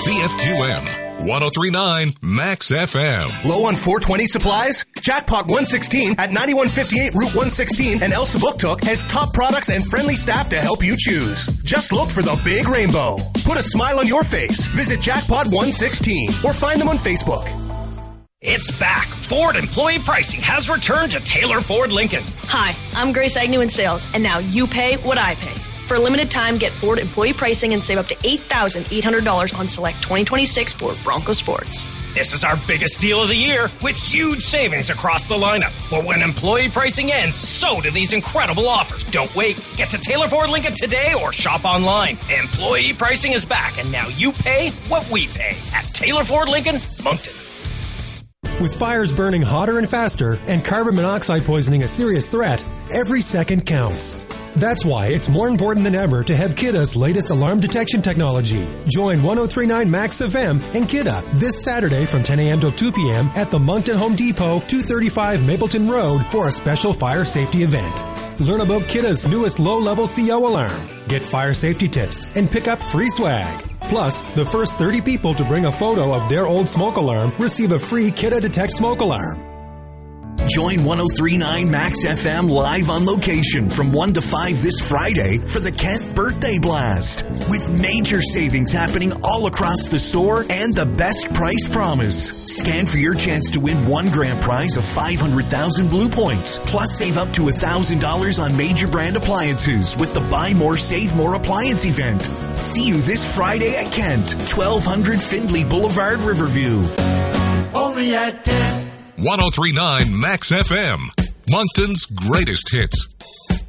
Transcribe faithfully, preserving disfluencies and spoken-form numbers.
C F Q M, one oh three point nine Max F M. Low on four twenty supplies? Jackpot one sixteen at ninety-one fifty-eight Route one sixteen and Elsa Booktook has top products and friendly staff to help you choose. Just look for the big rainbow. Put a smile on your face. Visit Jackpot one sixteen or find them on Facebook. It's back. Ford employee pricing has returned to Taylor Ford Lincoln. Hi, I'm Grace Agnew in sales, and now you pay what I pay. For a limited time, get Ford employee pricing and save up to eight thousand eight hundred dollars on select twenty twenty-six Ford Bronco Sports. This is our biggest deal of the year with huge savings across the lineup. But when employee pricing ends, so do these incredible offers. Don't wait. Get to Taylor Ford Lincoln today or shop online. Employee pricing is back, and now you pay what we pay at Taylor Ford Lincoln, Moncton. With fires burning hotter and faster and carbon monoxide poisoning a serious threat, every second counts. That's why it's more important than ever to have Kidda's latest alarm detection technology. Join one oh three point nine Max F M and Kidda this Saturday from ten a.m. till two p.m. at the Moncton Home Depot, two thirty-five Mapleton Road for a special fire safety event. Learn about Kidda's newest low-level C O alarm, get fire safety tips, and pick up free swag. Plus, the first thirty people to bring a photo of their old smoke alarm receive a free Kidda Detect smoke alarm. Join one oh three point nine Max F M live on location from one to five this Friday for the Kent Birthday Blast. With major savings happening all across the store and the best price promise. Scan for your chance to win one grand prize of five hundred thousand Blue Points. Plus save up to one thousand dollars on major brand appliances with the Buy More, Save More appliance event. See you this Friday at Kent, twelve hundred Findlay Boulevard, Riverview. Only at Kent. one oh three point nine Max F M, Moncton's greatest hits.